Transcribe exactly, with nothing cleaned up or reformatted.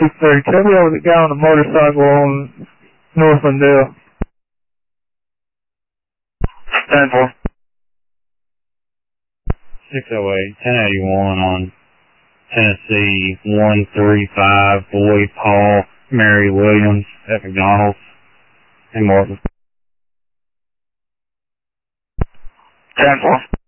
six thirty. Tell me over the guy on the motorcycle on Northland Dale. ten four. six oh eight, ten eighty-one on Tennessee one three five, Boyd Paul, Mary Williams at McDonald's in Martin. ten four.